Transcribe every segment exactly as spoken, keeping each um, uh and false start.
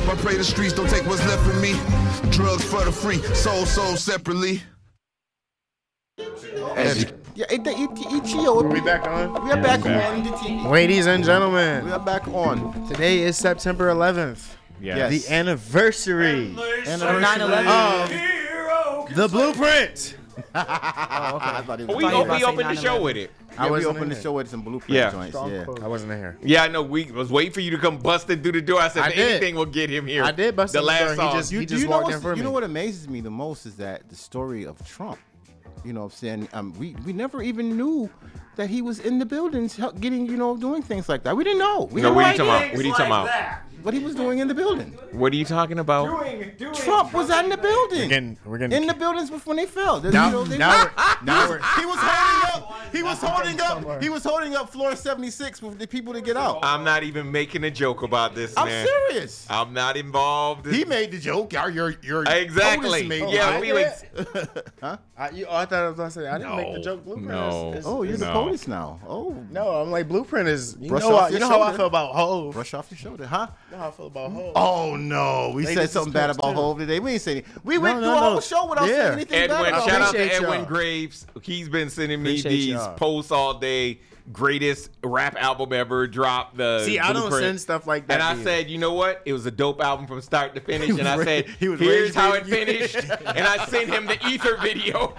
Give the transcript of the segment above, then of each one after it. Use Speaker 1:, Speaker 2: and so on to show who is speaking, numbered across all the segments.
Speaker 1: I pray the streets don't take what's left from me. Drugs for the free, soul, soul separately.
Speaker 2: As you, yeah, it, it, it, it, chill.
Speaker 3: We back on?
Speaker 2: We are back on the T V.
Speaker 3: Ladies and gentlemen,
Speaker 2: We are back on.
Speaker 3: today is September eleventh.
Speaker 2: Yes.
Speaker 3: The anniversary
Speaker 2: Anniversary
Speaker 4: nine eleven.
Speaker 3: of The Blueprint.
Speaker 2: Oh, okay. I thought it was
Speaker 5: We,
Speaker 4: thought you
Speaker 5: o-
Speaker 4: were
Speaker 5: we
Speaker 4: about to
Speaker 5: opened
Speaker 4: say
Speaker 5: the show
Speaker 4: nine eleven.
Speaker 5: with it.
Speaker 2: Yeah, we
Speaker 3: wasn't
Speaker 2: opened
Speaker 3: in
Speaker 2: the
Speaker 3: there.
Speaker 2: show with some blueprint
Speaker 5: Yeah.
Speaker 2: joints. Yeah.
Speaker 3: I wasn't in here.
Speaker 5: Yeah, I know. We was waiting for you to come busting through the door. I said,
Speaker 3: I
Speaker 5: if
Speaker 3: did.
Speaker 5: anything will get him here.
Speaker 3: I did bust
Speaker 5: the
Speaker 3: in the
Speaker 5: last
Speaker 3: door. He
Speaker 5: song.
Speaker 3: just-
Speaker 2: You,
Speaker 3: He
Speaker 2: do you know
Speaker 3: walked
Speaker 2: what's-
Speaker 3: in for
Speaker 2: You
Speaker 3: me.
Speaker 2: know what amazes me the most is that the story of Trump. You know what I'm saying? Um, we, we never even knew that he was in the buildings help- getting, you know, doing things like that. We didn't know. We
Speaker 5: no,
Speaker 2: had
Speaker 5: what
Speaker 2: no
Speaker 5: are you talking
Speaker 2: idea
Speaker 5: about? What are you talking about?
Speaker 2: what he was doing in the building.
Speaker 5: What are you talking about?
Speaker 2: Trump was in the building.
Speaker 3: We're getting, we're getting
Speaker 2: in the buildings before they fell. There's,
Speaker 3: now,
Speaker 2: you know, they-
Speaker 3: now, we're, now we're,
Speaker 2: he was holding up. He was holding up. He was holding up floor seventy-six for the people to get out.
Speaker 5: I'm not even making a joke about this,
Speaker 2: I'm
Speaker 5: man.
Speaker 2: serious.
Speaker 5: I'm not involved.
Speaker 2: He made the joke. Your your your
Speaker 5: exactly.
Speaker 2: POTUS made
Speaker 5: Yeah,
Speaker 2: the
Speaker 5: we
Speaker 2: joke.
Speaker 5: like.
Speaker 3: I, you, oh, I thought I was going to say, I didn't make the
Speaker 5: No.
Speaker 3: joke. Blueprint
Speaker 5: No.
Speaker 3: is, is,
Speaker 2: Oh, you're
Speaker 3: is,
Speaker 2: the
Speaker 5: No.
Speaker 2: POTUS now. Oh,
Speaker 3: No, I'm like, Blueprint is, you
Speaker 2: Brush
Speaker 3: know,
Speaker 2: off
Speaker 3: how, you
Speaker 2: your
Speaker 3: know how I
Speaker 2: shoulder.
Speaker 3: feel about Hove.
Speaker 2: brush off your shoulder, huh?
Speaker 3: You know how I feel about Hove.
Speaker 2: Oh no, we
Speaker 3: They
Speaker 2: said
Speaker 3: just
Speaker 2: something bad
Speaker 3: discussed
Speaker 2: about
Speaker 3: too.
Speaker 2: Hov today. We ain't saying we went
Speaker 3: No,
Speaker 2: through
Speaker 3: no,
Speaker 2: a
Speaker 3: no.
Speaker 2: whole show without
Speaker 3: Yeah.
Speaker 2: saying anything
Speaker 5: Edwin,
Speaker 2: bad about
Speaker 5: shout out to
Speaker 3: Appreciate
Speaker 5: Edwin
Speaker 3: y'all.
Speaker 5: Graves. He's been sending me
Speaker 3: Appreciate
Speaker 5: these
Speaker 3: y'all.
Speaker 5: posts all day. Greatest rap album ever. Dropped the.
Speaker 3: See, I don't
Speaker 5: Blueprint.
Speaker 3: send stuff like that.
Speaker 5: And I
Speaker 3: to you.
Speaker 5: said, you know what? It was a dope album from start to finish.
Speaker 2: was
Speaker 5: And I
Speaker 2: ra-
Speaker 5: said,
Speaker 2: he was
Speaker 5: here's
Speaker 2: rage
Speaker 5: how it
Speaker 2: baiting you.
Speaker 5: finished. And I sent him the Ether video.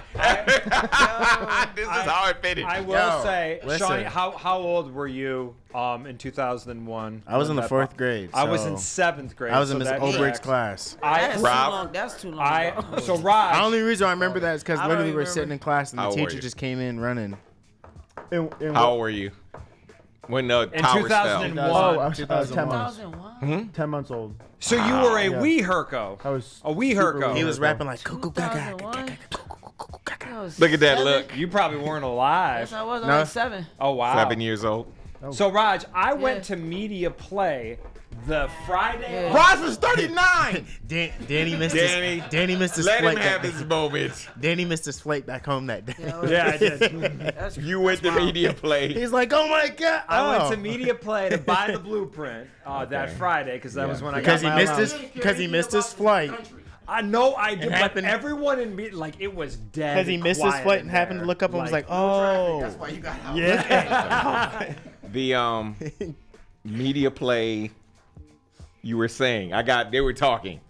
Speaker 5: This is how it finished.
Speaker 4: I will
Speaker 3: Yo,
Speaker 4: say,
Speaker 3: listen.
Speaker 4: Shawnee, how how old were you um, in two thousand one?
Speaker 3: I was in
Speaker 4: when
Speaker 3: the
Speaker 4: that
Speaker 3: fourth
Speaker 4: po-
Speaker 3: grade.
Speaker 4: I was
Speaker 3: so
Speaker 4: in seventh grade.
Speaker 3: I was in
Speaker 4: so
Speaker 3: Miss
Speaker 4: that
Speaker 3: Obrick's
Speaker 4: tracks.
Speaker 3: class.
Speaker 4: I,
Speaker 6: That's
Speaker 5: Rob-
Speaker 6: too long. That's too long.
Speaker 4: I
Speaker 6: ago.
Speaker 4: so Raj.
Speaker 3: The only reason I remember that is because
Speaker 6: I don't
Speaker 3: literally we were
Speaker 6: remember.
Speaker 3: sitting in class and the
Speaker 5: How old
Speaker 3: teacher
Speaker 5: were you?
Speaker 3: just came in running.
Speaker 4: in, in,
Speaker 5: How old were you? When the
Speaker 4: In
Speaker 5: towers
Speaker 4: two thousand
Speaker 5: fell.
Speaker 4: one.
Speaker 7: Oh, I was uh, ten months.
Speaker 6: two thousand one.
Speaker 7: Ten months old.
Speaker 4: So you were a
Speaker 7: Yeah.
Speaker 4: wee Herco.
Speaker 7: I was.
Speaker 4: A wee
Speaker 7: super
Speaker 4: Herco.
Speaker 3: He
Speaker 7: wee
Speaker 3: was
Speaker 7: Herco.
Speaker 3: rapping like cuckoo
Speaker 6: two
Speaker 3: gaga.
Speaker 6: thousand one.
Speaker 5: Look at that look.
Speaker 4: You probably weren't alive.
Speaker 6: Yes, I was. I
Speaker 3: No.
Speaker 6: was seven.
Speaker 4: Oh wow.
Speaker 5: Seven years old.
Speaker 4: So Raj, I went
Speaker 6: Yeah.
Speaker 4: to Media Play the Friday.
Speaker 6: Yeah.
Speaker 2: Raj was thirty-nine.
Speaker 3: Dan, Danny missed
Speaker 5: Danny,
Speaker 3: his Danny missed his
Speaker 5: Let him
Speaker 3: flight.
Speaker 5: have
Speaker 3: That,
Speaker 5: his moments.
Speaker 3: Danny missed his flight back home that day.
Speaker 6: Yeah, I was-
Speaker 4: Yeah, I did.
Speaker 6: That's,
Speaker 5: You went to media play.
Speaker 3: He's like, oh my god!
Speaker 4: I
Speaker 3: oh.
Speaker 4: went to Media Play to buy the blueprint uh, that Friday because that was when I
Speaker 3: because
Speaker 4: got
Speaker 3: he
Speaker 4: my
Speaker 3: missed
Speaker 4: allowance.
Speaker 3: his because he missed his flight.
Speaker 4: I know I did, but
Speaker 3: happened-
Speaker 4: everyone in me like it was dead.
Speaker 3: Because he missed his
Speaker 4: quiet
Speaker 3: flight
Speaker 4: in
Speaker 3: and happened to
Speaker 4: there.
Speaker 3: look up and was like, oh.
Speaker 2: That's why you got out.
Speaker 4: yeah.
Speaker 5: The um media play you were saying. I got they were talking.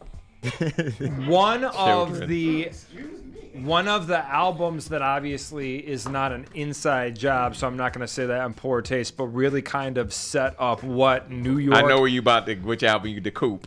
Speaker 4: One of
Speaker 5: Children.
Speaker 4: the one of the albums that obviously is not an inside job, so I'm not going to say that in poor taste, but really kind of set up what New York.
Speaker 5: I know where you about the which album you the coupe.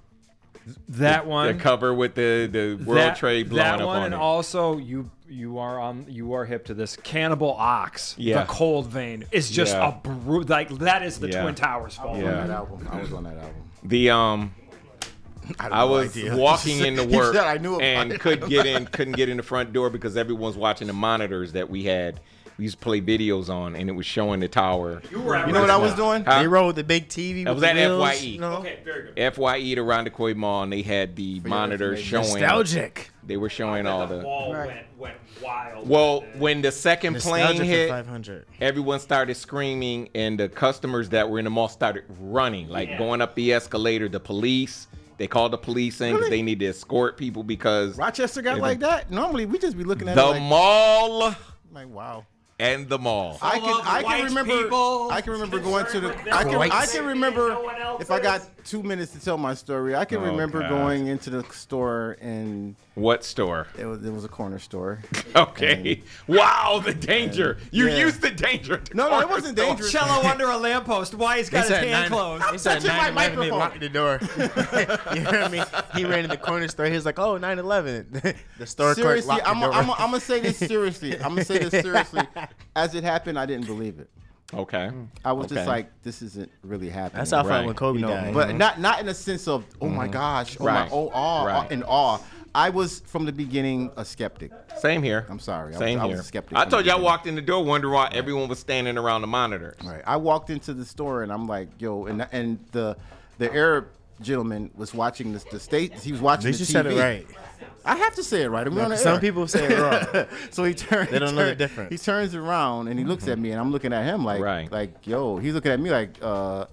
Speaker 4: that one.
Speaker 5: The cover with the, the World
Speaker 4: that,
Speaker 5: Trade blowing
Speaker 4: that
Speaker 5: up
Speaker 4: one,
Speaker 5: on
Speaker 4: and
Speaker 5: it.
Speaker 4: also you you are on you are hip to this. Cannibal Ox,
Speaker 5: Yeah.
Speaker 4: the Cold Vein is just
Speaker 5: Yeah.
Speaker 4: a bru- like that is the
Speaker 5: Yeah.
Speaker 4: Twin Towers
Speaker 2: I
Speaker 4: fault.
Speaker 2: was
Speaker 5: Yeah.
Speaker 2: on that album. I was on that album.
Speaker 5: The um
Speaker 2: I, had
Speaker 5: I
Speaker 2: no
Speaker 5: was
Speaker 2: idea.
Speaker 5: walking into
Speaker 2: He
Speaker 5: work
Speaker 2: said I knew about
Speaker 5: and
Speaker 2: it.
Speaker 5: couldn't get in couldn't get in the front door because everyone's watching the monitors that we had. We used to play videos on and it was showing the tower.
Speaker 4: You were at
Speaker 2: You know what I was doing?
Speaker 5: Huh?
Speaker 3: They rode the big T V.
Speaker 5: That
Speaker 3: with
Speaker 5: was
Speaker 3: the
Speaker 5: at
Speaker 3: wheels,
Speaker 5: F Y E.
Speaker 3: you know?
Speaker 4: Okay, very good.
Speaker 5: F Y E to Rondequoit Mall and they had the monitors
Speaker 2: information.
Speaker 5: showing
Speaker 3: Nostalgic.
Speaker 5: they were showing all
Speaker 4: the
Speaker 5: the
Speaker 4: wall
Speaker 6: Right.
Speaker 4: went went wild.
Speaker 5: well
Speaker 4: with it.
Speaker 5: when the second plane
Speaker 3: Nostalgic for
Speaker 5: hit
Speaker 3: five hundred.
Speaker 5: everyone started screaming and the customers that were in the mall started running like
Speaker 4: Yeah.
Speaker 5: going up the escalator. The police they called the police in because
Speaker 2: Really?
Speaker 5: they need to escort people because
Speaker 2: Rochester got
Speaker 5: Yeah.
Speaker 2: like that. Normally we just be looking at
Speaker 5: the
Speaker 2: it like,
Speaker 5: mall
Speaker 2: like wow.
Speaker 5: and the mall.
Speaker 2: I
Speaker 4: Full
Speaker 2: can
Speaker 4: of
Speaker 2: I
Speaker 4: white
Speaker 2: can remember
Speaker 4: people
Speaker 2: I can remember going to the
Speaker 4: concerned with
Speaker 2: I can
Speaker 4: their
Speaker 2: I
Speaker 4: rights.
Speaker 2: can remember
Speaker 4: No one else
Speaker 2: if I got
Speaker 4: is.
Speaker 2: two minutes to tell my story. I can
Speaker 5: Oh,
Speaker 2: remember
Speaker 5: God.
Speaker 2: going into the store and
Speaker 5: What store?
Speaker 2: it was it was a corner store.
Speaker 5: Okay. Wow, the danger. You
Speaker 2: Yeah.
Speaker 5: used the danger. at the
Speaker 2: No, no, it
Speaker 5: corner
Speaker 2: wasn't
Speaker 5: store.
Speaker 2: dangerous.
Speaker 4: Cello under a lamppost. Why he's got his hand closed?
Speaker 3: He said
Speaker 2: touching my
Speaker 3: nine eleven, they
Speaker 2: microphone.
Speaker 3: locked the door. You hear me? He ran in the corner store. He was like, oh, nine eleven. The store clerk
Speaker 2: Seriously,
Speaker 3: locked
Speaker 2: I'm
Speaker 3: the door.
Speaker 2: I'm I'm gonna say this seriously. I'm gonna say this seriously. As it happened, I didn't believe it.
Speaker 5: Okay.
Speaker 2: I was
Speaker 5: Okay.
Speaker 2: just like, this isn't really happening.
Speaker 3: That's how I felt
Speaker 5: Right.
Speaker 3: when Kobe
Speaker 2: you know,
Speaker 3: died.
Speaker 2: but not not in a sense of oh my gosh, oh
Speaker 5: Right.
Speaker 2: my oh awe,
Speaker 5: Right.
Speaker 2: in awe. I was from the beginning a skeptic.
Speaker 5: Same here.
Speaker 2: I'm sorry. I
Speaker 5: Same
Speaker 2: was, I
Speaker 5: here.
Speaker 2: was a skeptic.
Speaker 5: I
Speaker 2: from the
Speaker 5: told you I
Speaker 2: beginning.
Speaker 5: walked in the door wondering why everyone was standing around the monitors.
Speaker 2: Right. I walked into the store and I'm like, yo, and and the the Arab gentleman was watching this the state. He was watching
Speaker 3: At
Speaker 2: the
Speaker 3: least you
Speaker 2: T V.
Speaker 3: said it right.
Speaker 2: I have to say it right. I'm on the
Speaker 3: Some
Speaker 2: air.
Speaker 3: people say it wrong.
Speaker 2: So he turns.
Speaker 3: They don't
Speaker 2: he
Speaker 3: know the
Speaker 2: turn-
Speaker 3: difference.
Speaker 2: He turns around and he looks at me, and I'm looking at him like,
Speaker 5: Right.
Speaker 2: like, yo. He's looking at me like, uh, like,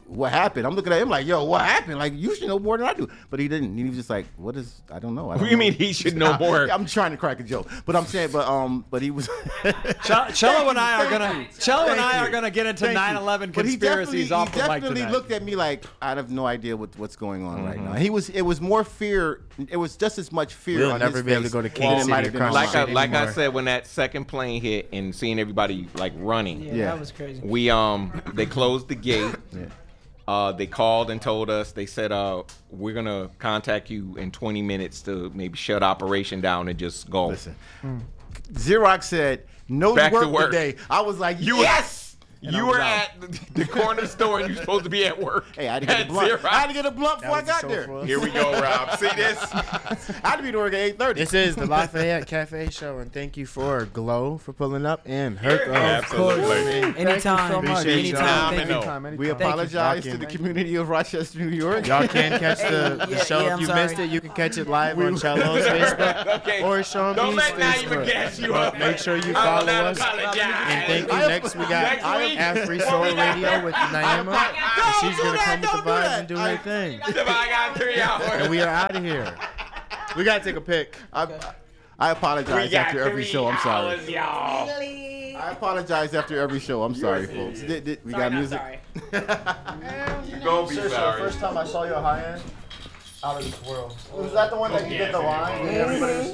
Speaker 2: what happened? I'm looking at him like, yo, what happened? Like, you should know more than I do. But he didn't. He was just like, what is, I don't know. I don't
Speaker 5: What do you
Speaker 2: know.
Speaker 5: mean he should know more?
Speaker 2: I'm trying to crack a joke. But I'm saying, but um, but he was.
Speaker 4: Ch- Cello and I are
Speaker 2: Thank
Speaker 4: gonna,
Speaker 2: you.
Speaker 4: Cello and
Speaker 2: Thank
Speaker 4: I
Speaker 2: you.
Speaker 4: are gonna get into
Speaker 2: Thank you.
Speaker 4: nine eleven
Speaker 2: But he
Speaker 4: conspiracies
Speaker 2: definitely-
Speaker 4: off the
Speaker 2: He
Speaker 4: mic
Speaker 2: definitely
Speaker 4: tonight.
Speaker 2: looked at me like, I have no idea what, what's going on right
Speaker 5: Mm-hmm.
Speaker 2: now. He was, it was more fear. It was just as much fear
Speaker 3: We'll
Speaker 2: on
Speaker 3: never
Speaker 2: his
Speaker 3: be able
Speaker 2: face
Speaker 3: to go to
Speaker 2: than
Speaker 3: King
Speaker 2: it
Speaker 3: City
Speaker 2: might have been
Speaker 3: across
Speaker 2: on
Speaker 3: the
Speaker 5: Like I,
Speaker 2: mine.
Speaker 3: street
Speaker 5: like I
Speaker 3: anymore.
Speaker 5: said, when that second plane hit and seeing everybody like running,
Speaker 6: Yeah,
Speaker 2: Yeah.
Speaker 6: that was crazy.
Speaker 5: we um they closed the gate.
Speaker 2: Yeah.
Speaker 5: Uh, they called and told us. They said, uh, we're gonna contact you in twenty minutes to maybe shut operation down and just go.
Speaker 2: Listen, Xerox said no
Speaker 5: Back to
Speaker 2: work,
Speaker 5: work.
Speaker 2: today. I was like,
Speaker 5: You were-
Speaker 2: yes. And I
Speaker 5: You
Speaker 2: was
Speaker 5: were
Speaker 2: out.
Speaker 5: at the, the corner store and you're supposed to be at work.
Speaker 2: Hey, I had to get a
Speaker 5: At
Speaker 2: blunt.
Speaker 5: Xerox.
Speaker 2: I had to get a blunt before I
Speaker 3: was the
Speaker 2: got
Speaker 3: show
Speaker 2: there.
Speaker 3: for us.
Speaker 5: Here we go, Rob. See this?
Speaker 2: I had to be to work at eight thirty.
Speaker 3: This is the Lafayette Cafe Show, and thank you for Glow for pulling up and Herc.
Speaker 5: Absolutely.
Speaker 6: Anytime.
Speaker 2: so much.
Speaker 3: Appreciate y'all.
Speaker 6: Anytime.
Speaker 5: I
Speaker 6: Thank
Speaker 5: know.
Speaker 6: you.
Speaker 7: Anytime,
Speaker 2: We
Speaker 7: anytime.
Speaker 2: apologize
Speaker 3: Thank
Speaker 2: to
Speaker 3: you.
Speaker 2: the community of Rochester, New York.
Speaker 3: Y'all can catch the, the
Speaker 6: yeah,
Speaker 3: show
Speaker 6: yeah,
Speaker 3: if
Speaker 6: I'm
Speaker 3: you
Speaker 6: sorry.
Speaker 3: missed it. You can catch it live on Cello's Facebook
Speaker 5: Okay.
Speaker 3: or Sean
Speaker 5: Don't
Speaker 3: B's
Speaker 5: let Naima
Speaker 3: Facebook.
Speaker 5: gas you
Speaker 3: But
Speaker 5: up.
Speaker 3: make sure you
Speaker 5: I will
Speaker 3: follow
Speaker 5: not
Speaker 3: us.
Speaker 5: apologize.
Speaker 3: And thank you. Next, we got
Speaker 5: Next week.
Speaker 3: Afri Soul Radio with Naima. And she's
Speaker 2: do
Speaker 3: going to
Speaker 2: that,
Speaker 3: come with the
Speaker 2: don't do
Speaker 3: vibes
Speaker 2: that.
Speaker 3: and do
Speaker 2: I-
Speaker 3: her thing.
Speaker 5: I got three hours.
Speaker 3: And we are out of here. We got to take a pic.
Speaker 2: I, I apologize
Speaker 5: We got
Speaker 2: after every
Speaker 5: three
Speaker 2: show. I'm sorry.
Speaker 5: hours, y'all.
Speaker 2: I apologize after every show. I'm sorry, folks. Did- did- we got music.
Speaker 5: You gonna be
Speaker 7: Seriously, the
Speaker 5: sorry.
Speaker 7: first time I saw you at high end, out of this world. Was that the one that you did the line? And everybody was,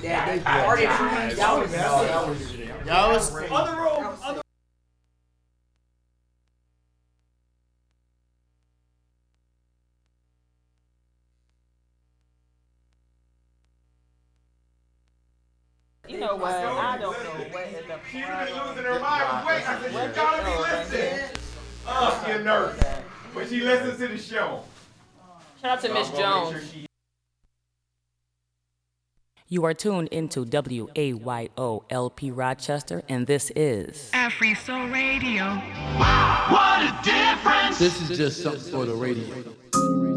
Speaker 3: Y'all was
Speaker 8: You know what? I don't know what is the problem.
Speaker 5: Losing her mind. Wait, I said she gotta be listening. Oh, she a nurse. But she listens to the show.
Speaker 8: Shout out to Miss Jones.
Speaker 9: You are tuned into W A Y O L P Rochester, and this is
Speaker 10: Afri Soul Radio.
Speaker 11: This is just something for the radio.